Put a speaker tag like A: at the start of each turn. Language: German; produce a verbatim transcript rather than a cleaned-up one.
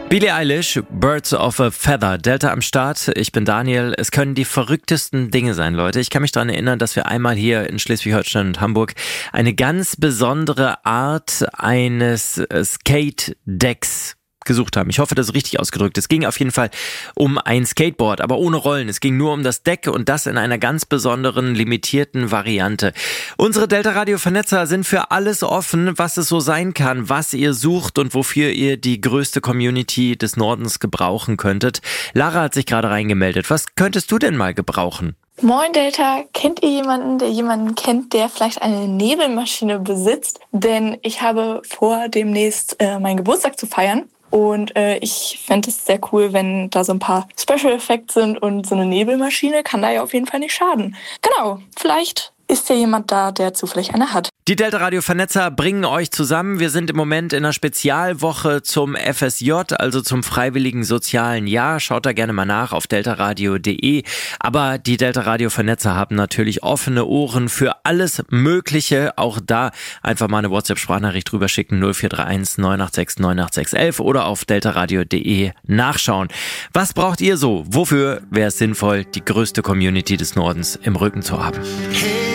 A: Billie Eilish, Birds of a Feather, Delta am Start. Ich bin Daniel. Es können die verrücktesten Dinge sein, Leute. Ich kann mich daran erinnern, dass wir einmal hier in Schleswig-Holstein und Hamburg eine ganz besondere Art eines Skate-Decks gesucht haben. Ich hoffe, das ist richtig ausgedrückt. Es ging auf jeden Fall um ein Skateboard, aber ohne Rollen. Es ging nur um das Deck und das in einer ganz besonderen, limitierten Variante. Unsere Delta-Radio-Vernetzer sind für alles offen, was es so sein kann, was ihr sucht und wofür ihr die größte Community des Nordens gebrauchen könntet. Lara hat sich gerade reingemeldet. Was könntest du denn mal gebrauchen?
B: Moin Delta, kennt ihr jemanden, der jemanden kennt, der vielleicht eine Nebelmaschine besitzt? Denn ich habe vor, demnächst äh, meinen Geburtstag zu feiern. Und äh, ich fände es sehr cool, wenn da so ein paar Special Effects sind und so eine Nebelmaschine kann da ja auf jeden Fall nicht schaden. Genau, vielleicht ist ja jemand da, der zufällig eine hat.
A: Die Delta-Radio-Vernetzer bringen euch zusammen. Wir sind im Moment in einer Spezialwoche zum F S J, also zum Freiwilligen Sozialen Jahr. Schaut da gerne mal nach auf deltaradio punkt de. Aber die Delta-Radio-Vernetzer haben natürlich offene Ohren für alles Mögliche. Auch da einfach mal eine WhatsApp-Sprachnachricht drüber schicken, null vier drei eins neun acht sechs neun acht sechs eins oder auf deltaradio punkt de nachschauen. Was braucht ihr so? Wofür wäre es sinnvoll, die größte Community des Nordens im Rücken zu haben?
C: Hey.